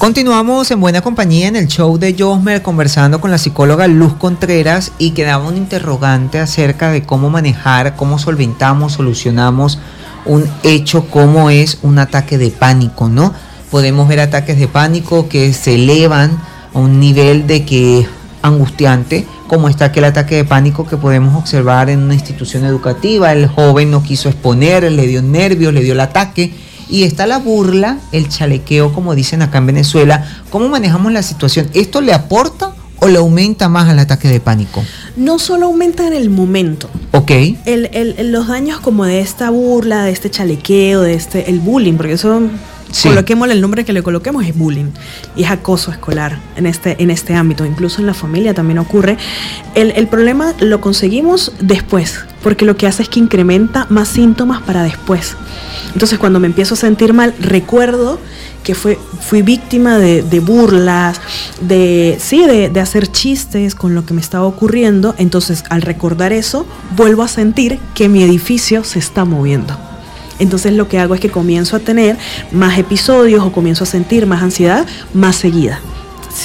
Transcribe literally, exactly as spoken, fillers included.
Continuamos en buena compañía en el show de Josmer conversando con la psicóloga Luz Contreras y quedaba un interrogante acerca de cómo manejar, cómo solventamos, solucionamos un hecho como es un ataque de pánico, ¿no? Podemos ver ataques de pánico que se elevan a un nivel de que es angustiante, como está aquel ataque de pánico que podemos observar en una institución educativa. El joven no quiso exponer, le dio nervios, le dio el ataque. Y está la burla, el chalequeo, como dicen acá en Venezuela. ¿Cómo manejamos la situación? ¿Esto le aporta o le aumenta más al ataque de pánico? No solo aumenta en el momento. Ok. El, el, los daños como de esta burla, de este chalequeo, de este el bullying, porque eso, sí, coloquémosle el nombre que le coloquemos, es bullying. Y es acoso escolar en este, en este ámbito. Incluso en la familia también ocurre. El, el problema lo conseguimos después, porque lo que hace es que incrementa más síntomas para después. Entonces, cuando me empiezo a sentir mal, recuerdo que fue, fui víctima de, de burlas, de, sí, de, de hacer chistes con lo que me estaba ocurriendo. Entonces, al recordar eso, vuelvo a sentir que mi edificio se está moviendo. Entonces, lo que hago es que comienzo a tener más episodios o comienzo a sentir más ansiedad más seguida.